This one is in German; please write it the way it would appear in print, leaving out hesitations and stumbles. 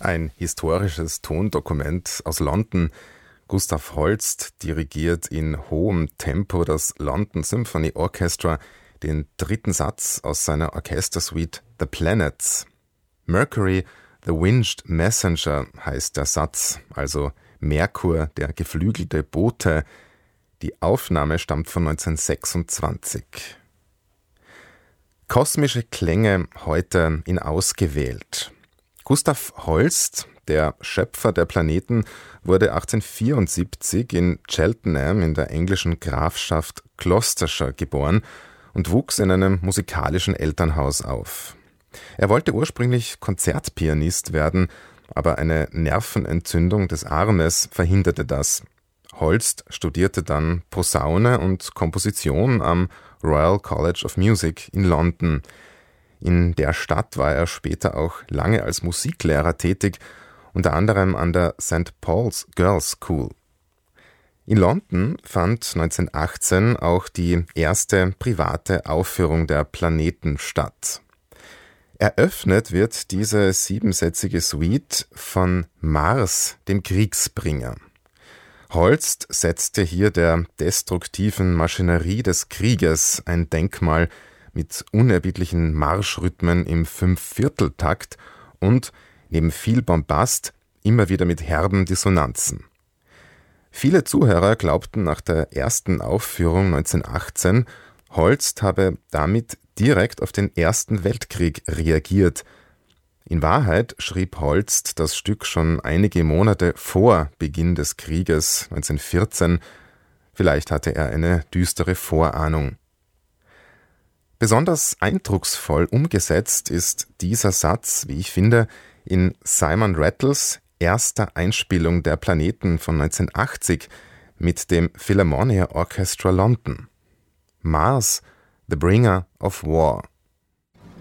Ein historisches Tondokument aus London. Gustav Holst dirigiert in hohem Tempo das London Symphony Orchestra, den dritten Satz aus seiner Orchestersuite The Planets. Mercury, the Winged Messenger heißt der Satz, also Merkur, der geflügelte Bote. Die Aufnahme stammt von 1926. Kosmische Klänge heute in Ausgewählt. Gustav Holst, der Schöpfer der Planeten, wurde 1874 in Cheltenham in der englischen Grafschaft Gloucestershire geboren und wuchs in einem musikalischen Elternhaus auf. Er wollte ursprünglich Konzertpianist werden, aber eine Nervenentzündung des Armes verhinderte das. Holst studierte dann Posaune und Komposition am Royal College of Music in London. In der Stadt war er später auch lange als Musiklehrer tätig, unter anderem an der St. Paul's Girls' School. In London fand 1918 auch die erste private Aufführung der Planeten statt. Eröffnet wird diese siebensätzige Suite von Mars, dem Kriegsbringer. Holst setzte hier der destruktiven Maschinerie des Krieges ein Denkmal mit unerbittlichen Marschrhythmen im Fünfvierteltakt und, neben viel Bombast, immer wieder mit herben Dissonanzen. Viele Zuhörer glaubten nach der ersten Aufführung 1918, Holst habe damit direkt auf den Ersten Weltkrieg reagiert. In Wahrheit schrieb Holst das Stück schon einige Monate vor Beginn des Krieges 1914. Vielleicht hatte er eine düstere Vorahnung. Besonders eindrucksvoll umgesetzt ist dieser Satz, wie ich finde, in Simon Rattles erster Einspielung der Planeten von 1980 mit dem Philharmonia Orchestra London. Mars, the Bringer of War.